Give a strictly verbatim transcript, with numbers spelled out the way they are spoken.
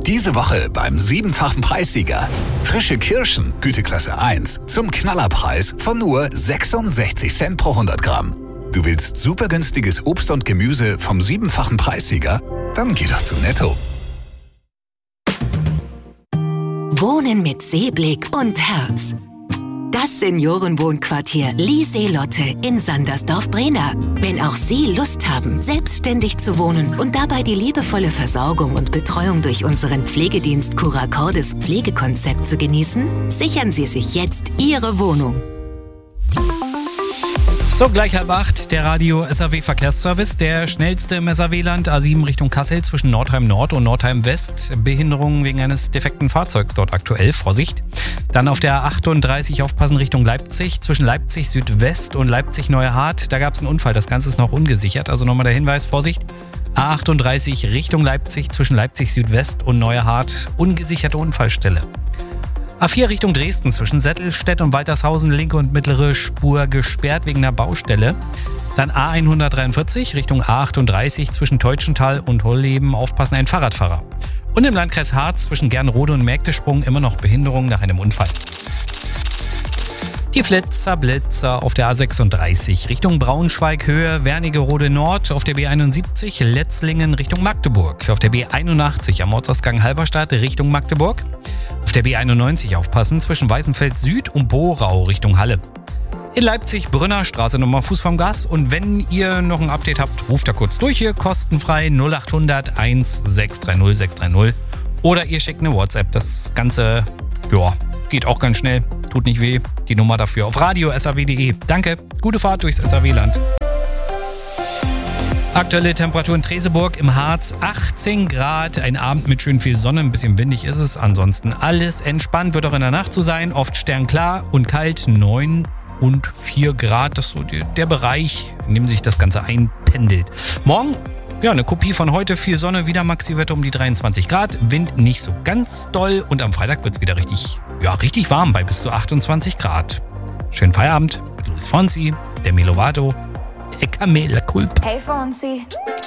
Diese Woche beim siebenfachen Preissieger. Frische Kirschen, Güteklasse eins, zum Knallerpreis von nur sechsundsechzig Cent pro hundert Gramm. Du willst super günstiges Obst und Gemüse vom siebenfachen Preissieger? Dann geh doch zu Netto. Wohnen mit Seeblick und Herz. Das Seniorenwohnquartier Lieseelotte in Sandersdorf-Brena. Wenn auch Sie Lust haben, selbstständig zu wohnen und dabei die liebevolle Versorgung und Betreuung durch unseren Pflegedienst Curacordes Pflegekonzept zu genießen, sichern Sie sich jetzt Ihre Wohnung. So, gleich halb acht, der Radio-S A W-Verkehrsservice, der schnellste im S A W-Land, A sieben Richtung Kassel zwischen Nordheim Nord und Nordheim West. Behinderung wegen eines defekten Fahrzeugs dort aktuell, Vorsicht. Dann auf der A achtunddreißig aufpassen Richtung Leipzig, zwischen Leipzig Südwest und Leipzig Neue Hart. Da gab es einen Unfall, das Ganze ist noch ungesichert, also nochmal der Hinweis, Vorsicht. A achtunddreißig Richtung Leipzig, zwischen Leipzig Südwest und Neue Hart, ungesicherte Unfallstelle. A vier Richtung Dresden, zwischen Settelstedt und Waltershausen, linke und mittlere Spur gesperrt wegen einer Baustelle. Dann A hundertdreiundvierzig Richtung A achtunddreißig, zwischen Teutschenthal und Holleben, aufpassen, ein Fahrradfahrer. Und im Landkreis Harz, zwischen Gernrode und Mägdesprung, immer noch Behinderung nach einem Unfall. Die Flitzer, Blitzer auf der A sechsunddreißig Richtung Braunschweig, Höhe Wernigerode Nord, auf der B einundsiebzig Letzlingen Richtung Magdeburg, auf der B einundachtzig am Ortsausgang Halberstadt Richtung Magdeburg, auf der B einundneunzig aufpassen zwischen Weißenfeld Süd und Borau Richtung Halle. In Leipzig, Brünner Straße nochmal Fuß vom Gas, und wenn ihr noch ein Update habt, ruft da kurz durch hier, kostenfrei null achthundert eins sechs drei null sechs drei null oder ihr schickt eine WhatsApp. Das Ganze, ja, geht auch ganz schnell, tut nicht weh. Die Nummer dafür auf radio punkt s a w punkt d e. Danke, gute Fahrt durchs S A W-Land. Aktuelle Temperatur in Treseburg im Harz achtzehn Grad, ein Abend mit schön viel Sonne, ein bisschen windig ist es, ansonsten alles entspannt, wird auch in der Nacht so sein, oft sternklar und kalt, neun und vier Grad, das ist so der, der Bereich, in dem sich das Ganze einpendelt. Morgen, ja, eine Kopie von heute, viel Sonne, wieder Maxi-Werte um die dreiundzwanzig Grad, Wind nicht so ganz doll und am Freitag wird es wieder richtig, ja, richtig warm bei bis zu achtundzwanzig Grad. Schönen Feierabend mit Luis Fonsi, der Melovato, der Camela Culpa. Hey Fonsi.